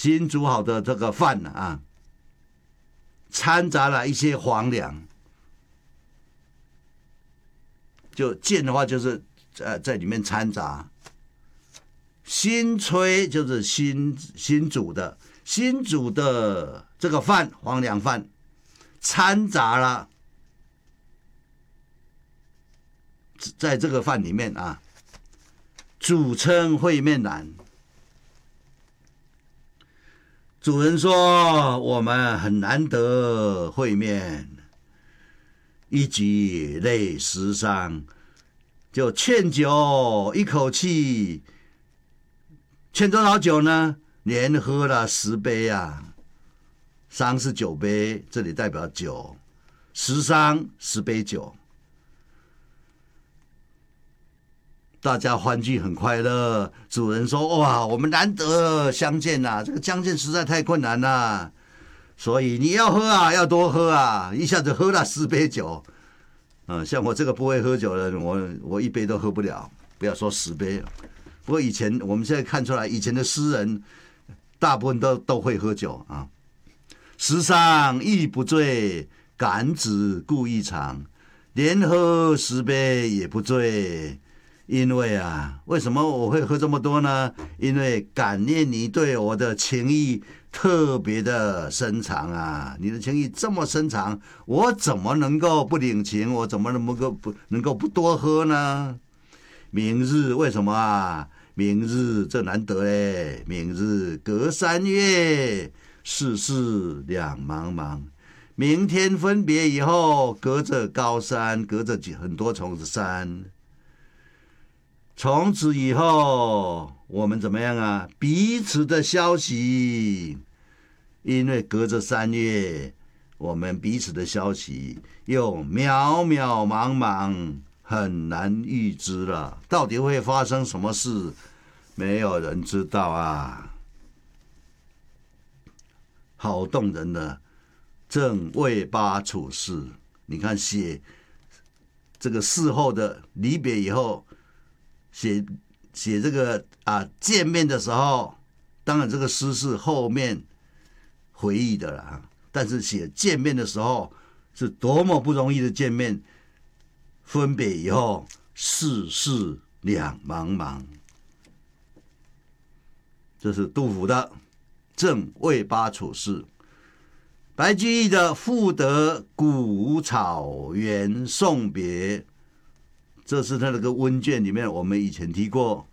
新煮好的这个饭啊，掺杂了一些黄粱。就见的话就是在里面掺杂。新炊就是新煮的这个饭，黄粱饭掺杂了在这个饭里面啊，主称烩面兰。主人说我们很难得会面，一举累10觞，就劝酒一口气，劝多少酒呢？连喝了10杯啊，觞是9杯，这里代表酒，10觞10杯酒，大家欢聚很快乐。主人说：“哇，我们难得相见啊，这个相见实在太困难了，所以你要喝啊，要多喝啊，一下子喝了10杯酒。像我这个不会喝酒的人，我1杯都喝不了，不要说10杯。不过我们现在看出来，以前的诗人大部分都会喝酒啊。10觞亦不醉，感子故意长，连喝10杯也不醉。因为啊，为什么我会喝这么多呢？因为感念你对我的情谊特别的深长啊！你的情谊这么深长，我怎么能够不领情？我怎么能够不多喝呢？明日为什么啊？明日这难得嘞！明日隔3月，世事两茫茫。明天分别以后，隔着高山，隔着很多重的山。从此以后，我们怎么样啊？彼此的消息，因为隔着3月，我们彼此的消息又渺渺茫茫，很难预知了。到底会发生什么事，没有人知道啊！好动人的正未八处事，你看写这个事后的离别以后。写这个见面的时候，当然这个诗是后面回忆的啦，但是写见面的时候是多么不容易的见面，分别以后世事两茫茫。这是杜甫的正未八处事。白居易的赋得古草原送别，这是他那个温卷里面，我们以前提过，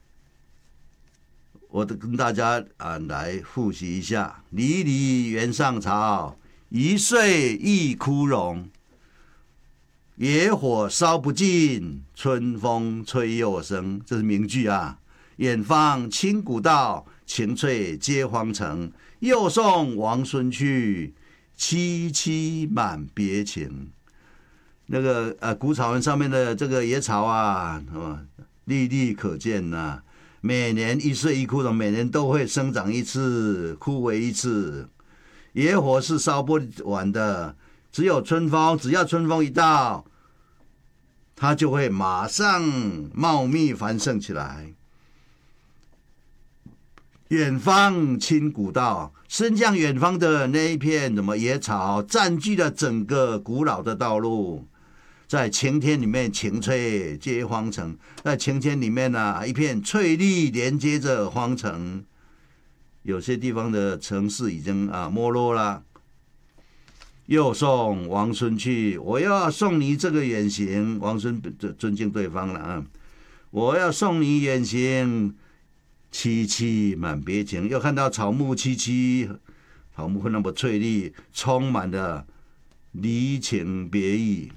我都跟大家来复习一下。离离原上草，一岁一枯荣。野火烧不尽，春风吹又生。这是名句啊。远芳侵古道，晴翠接荒城。又送王孙去，萋萋满别情。那个古草原上面的这个野草啊，历历可见呐。每年1岁1枯荣，每年都会生长一次，枯萎一次。野火是烧不完的，只要春风一到，它就会马上茂密繁盛起来。远方侵古道，伸向远方的那一片野草，占据了整个古老的道路。在晴天里面，晴翠接荒城。在晴天里面一片翠绿连接着荒城。有些地方的城市已经没落了。又送王孙去，我要送你这个远行。王孙尊敬对方了啊，我要送你远行。萋萋满别情，又看到草木萋萋，草木那么翠绿，充满了离情别意，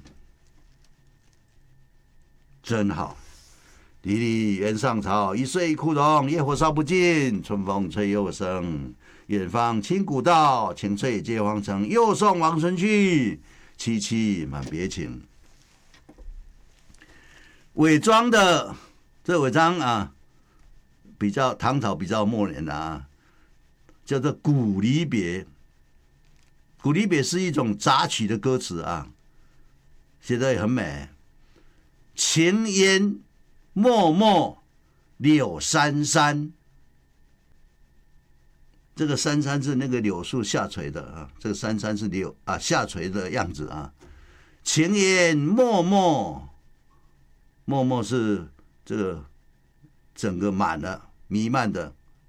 真好。离离原上草，一岁一枯荣。野火烧不尽，春风吹又生。远方侵古道，晴翠接荒城。又送王孙去，萋萋满别情。伪装的这伪装比较唐朝比较末年的叫做古离别。古离别是一种杂曲的歌词写得也很美。情烟漠漠，柳珊珊， 这个珊珊是那个柳树下垂的啊，这个珊珊是下垂的样子啊。情言脉脉，脉脉是这个整个满了弥漫的。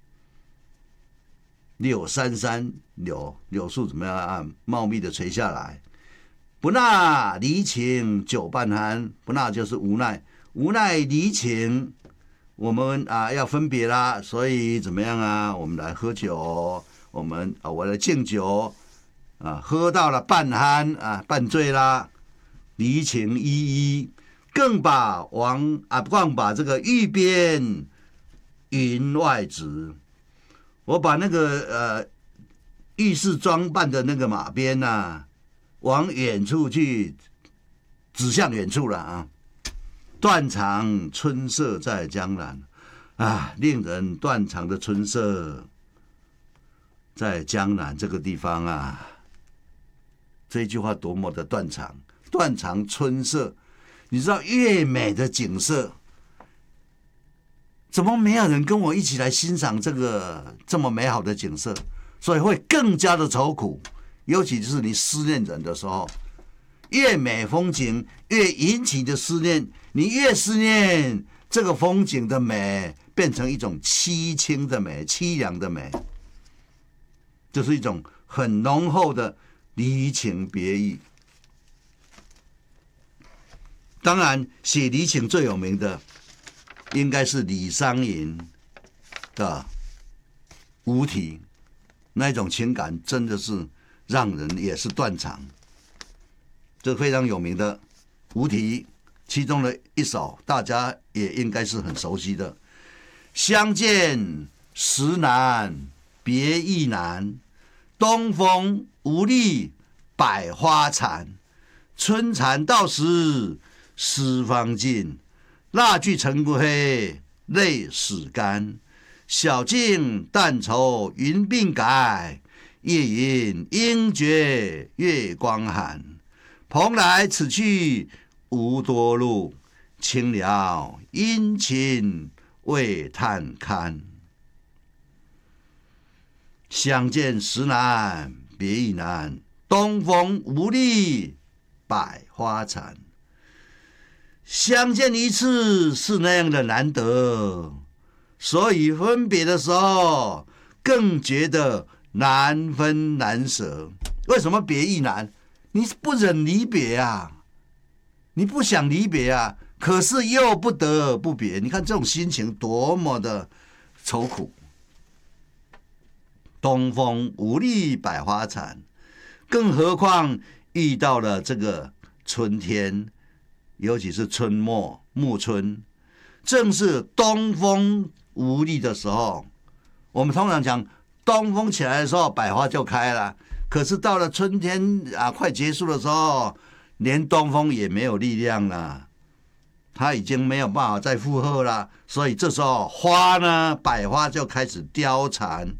柳珊珊，柳树怎么样啊？茂密的垂下来。不纳离情久半寒，不纳就是无奈，无奈离情，我们要分别啦，所以怎么样啊？我们来喝酒，我来敬酒喝到了半酣半醉啦，离情依依，更把这个玉鞭云外指。我把那个浴室装扮的那个马鞭往远处去，指向远处了啊！断肠春色在江南令人断肠的春色在江南这个地方啊！这一句话多么的断肠，断肠春色，你知道越美的景色。怎么没有人跟我一起来欣赏这么美好的景色？所以会更加的愁苦，尤其是你思念人的时候，越美风景越引起的思念，你越思念这个风景的美，变成一种凄清的美、凄凉的美，就是一种很浓厚的离情别意。当然，写离情最有名的应该是李商隐的无题，那一种情感真的是让人也是断肠。这非常有名的无题，其中的一首大家也应该是很熟悉的：相见时难别亦难，东风无力百花残。春蚕到时丝方尽，蜡炬成灰泪始干。晓镜但愁云鬓改，夜吟应觉月光寒。蓬莱此去无多路，青鸟殷勤为探看。相见时难别亦难，东风无力百花残。相见一次是那样的难得，所以分别的时候更觉得难分难舍。为什么别亦难？你不忍离别你不想离别可是又不得不别。你看这种心情多么的愁苦。东风无力百花残，更何况遇到了这个春天，尤其是春末暮春，正是东风无力的时候。我们通常讲东风起来的时候百花就开了，可是到了春天快结束的时候，连东风也没有力量了，它已经没有办法再负荷了，所以这时候花呢，百花就开始凋残。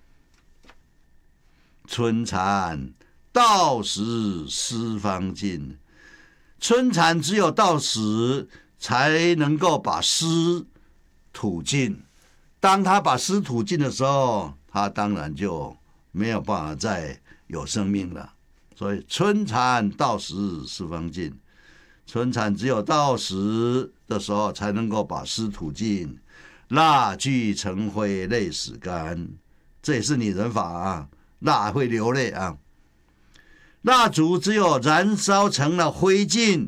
春蚕到时丝方尽，春蚕只有到时才能够把丝吐尽。当他把丝吐尽的时候，他当然就没有办法再有生命了。所以春蚕到时丝方尽，春蚕只有到时的时候才能够把丝吐尽。蜡炬成灰泪始干，这也是拟人法蜡会流泪蜡烛只有燃烧成了灰烬，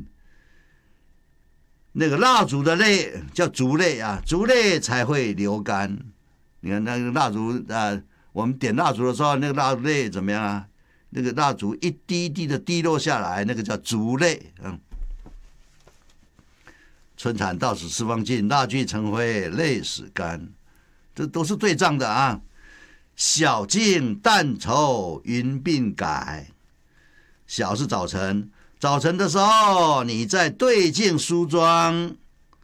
那个蜡烛的泪叫烛泪烛泪才会流干。你看那个蜡烛我们点蜡烛的时候，那个蜡泪怎么样那个蜡烛一滴一滴的滴落下来，那个叫烛泪春蚕到时丝方尽，蜡炬成灰泪始干，这都是对仗的晓镜但愁云鬓改。晓是早晨，早晨的时候你在对镜梳妆，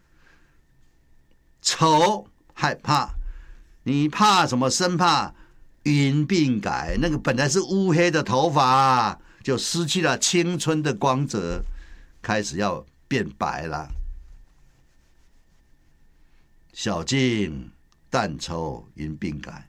愁害怕，你怕什么？生怕云鬓改，那个本来是乌黑的头发就失去了青春的光泽，开始要变白了。晓镜但愁云鬓改，